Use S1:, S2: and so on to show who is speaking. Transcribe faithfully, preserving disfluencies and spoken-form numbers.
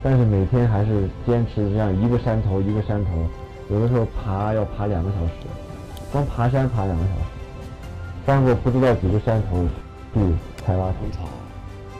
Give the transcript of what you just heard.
S1: 但是每天还是坚持这样一个山头一个山头，有的时候爬要爬两个小时，光爬山爬两个小时，翻过不知道几个山头地才挖土。